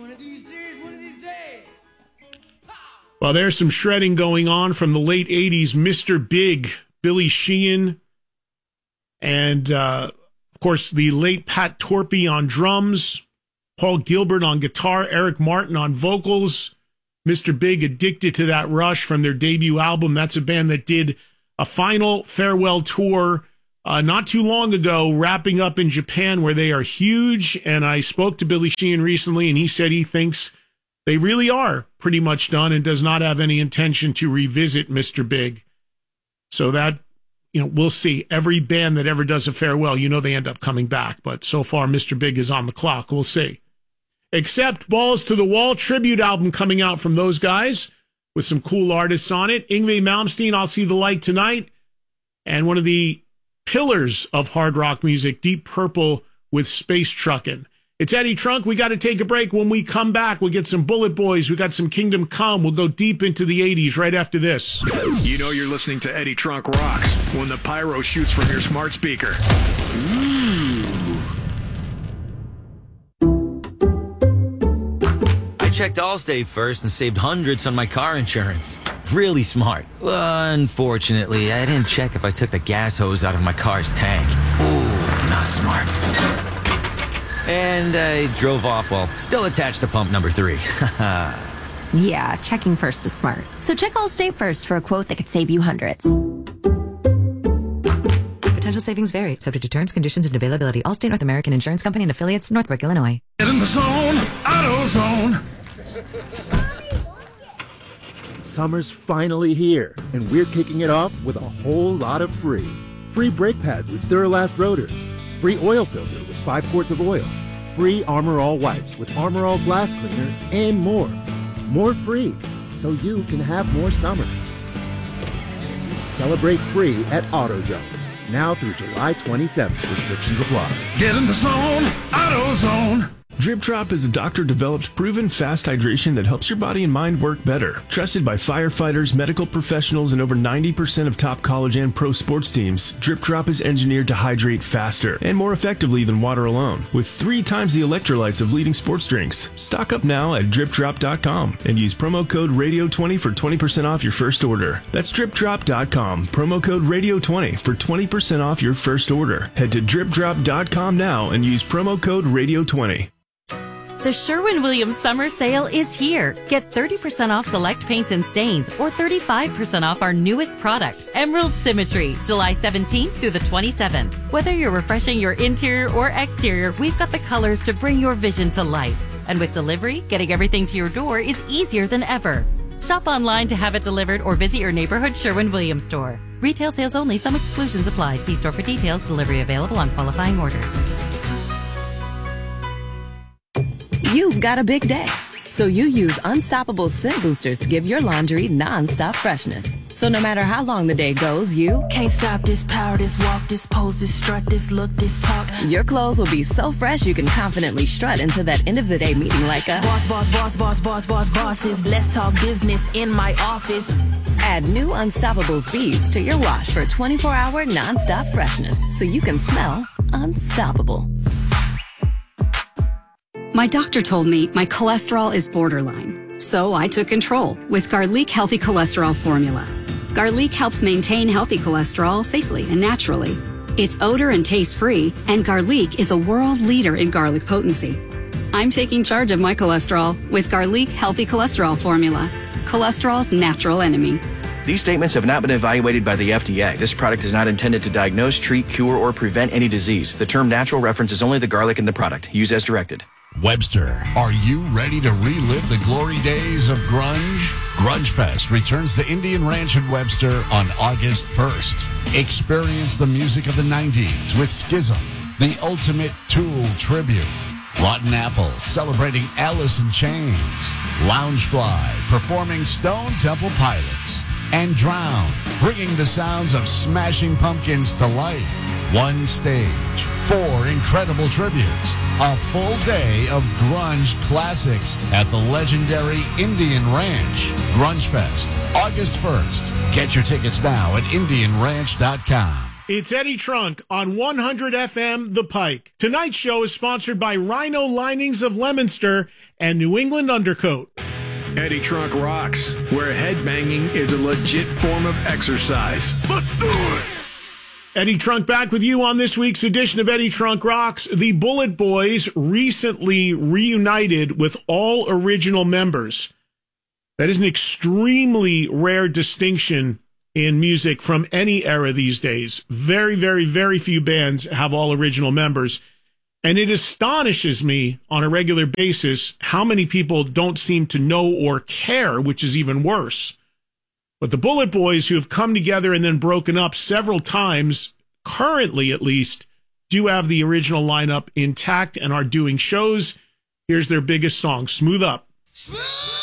Well, there's some shredding going on from the late 80s. Mr. Big, Billy Sheehan, and, of course, the late Pat Torpey on drums, Paul Gilbert on guitar, Eric Martin on vocals. Mr. Big, Addicted to That Rush from their debut album. That's a band that did a final farewell tour not too long ago, wrapping up in Japan, where they are huge. And I spoke to Billy Sheehan recently, and he said he thinks they really are pretty much done and does not have any intention to revisit Mr. Big. So that, we'll see. Every band that ever does a farewell, they end up coming back. But so far, Mr. Big is on the clock. We'll see. Except Balls to the Wall tribute album coming out from those guys with some cool artists on it. Yngwie Malmsteen, I'll See the Light Tonight. And one of the pillars of hard rock music, Deep Purple with Space Truckin'. It's Eddie Trunk. We got to take a break. When we come back, we'll get some Bullet Boys. We got some Kingdom Come. We'll go deep into the 80s right after this. You're listening to Eddie Trunk Rocks when the pyro shoots from your smart speaker. I checked Allstate first and saved hundreds on my car insurance. Really smart. Unfortunately, I didn't check if I took the gas hose out of my car's tank. Ooh, not smart. And I drove off while still attached to pump number 3. Yeah, checking first is smart. So check Allstate first for a quote that could save you hundreds. Potential savings vary, subject to terms, conditions, and availability. Allstate North American Insurance Company and affiliates, Northbrook, Illinois. Get in the zone, AutoZone. Summer's finally here, and we're kicking it off with a whole lot of free. Free brake pads with Duralast rotors. Free oil filter with 5 quarts of oil. Free Armor All wipes with Armor All glass cleaner, and more. More free, so you can have more summer. Celebrate free at AutoZone. Now through July 27th. Restrictions apply. Get in the zone, AutoZone. Drip Drop is a doctor-developed, proven fast hydration that helps your body and mind work better. Trusted by firefighters, medical professionals, and over 90% of top college and pro sports teams, Drip Drop is engineered to hydrate faster and more effectively than water alone, with 3 times the electrolytes of leading sports drinks. Stock up now at dripdrop.com and use promo code RADIO20 for 20% off your first order. That's dripdrop.com, promo code RADIO20 for 20% off your first order. Head to dripdrop.com now and use promo code RADIO20. The Sherwin-Williams Summer Sale is here. Get 30% off select paints and stains or 35% off our newest product, Emerald Symmetry, July 17th through the 27th. Whether you're refreshing your interior or exterior, we've got the colors to bring your vision to life. And with delivery, getting everything to your door is easier than ever. Shop online to have it delivered or visit your neighborhood Sherwin-Williams store. Retail sales only. Some exclusions apply. See store for details. Delivery available on qualifying orders. You've got a big day, so you use Unstoppable Scent Boosters to give your laundry non-stop freshness. So no matter how long the day goes, you can't stop this power, this walk, this pose, this strut, this look, this talk. Your clothes will be so fresh you can confidently strut into that end of the day meeting like a bosses. Let's talk business in my office. Add new Unstoppable beads to your wash for 24-hour non-stop freshness so you can smell unstoppable. My doctor told me my cholesterol is borderline, so I took control with Garlic Healthy Cholesterol Formula. Garlic helps maintain healthy cholesterol safely and naturally. It's odor and taste-free, and Garlic is a world leader in garlic potency. I'm taking charge of my cholesterol with Garlic Healthy Cholesterol Formula, cholesterol's natural enemy. These statements have not been evaluated by the FDA. This product is not intended to diagnose, treat, cure, or prevent any disease. The term natural references only the garlic in the product. Use as directed. Webster, are you ready to relive the glory days of grunge? Grunge Fest returns to Indian Ranch in Webster on August 1st. Experience the music of the 90s with Schism, the ultimate Tool tribute. Rotten Apple celebrating Alice in Chains. Loungefly performing Stone Temple Pilots. And Drown, bringing the sounds of Smashing Pumpkins to life. One stage, 4 incredible tributes, a full day of grunge classics at the legendary Indian Ranch. Grunge Fest, August 1st. Get your tickets now at IndianRanch.com. It's Eddie Trunk on 100 FM The Pike. Tonight's show is sponsored by Rhino Linings of Leominster and New England Undercoat. Eddie Trunk rocks, where headbanging is a legit form of exercise. Let's do it! Eddie Trunk back with you on this week's edition of Eddie Trunk Rocks. The Bullet Boys recently reunited with all original members. That is an extremely rare distinction in music from any era these days. Very, very, very few bands have all original members. And it astonishes me on a regular basis how many people don't seem to know or care, which is even worse. But the Bullet Boys, who have come together and then broken up several times, currently at least, do have the original lineup intact and are doing shows. Here's their biggest song, Smooth Up. Smooth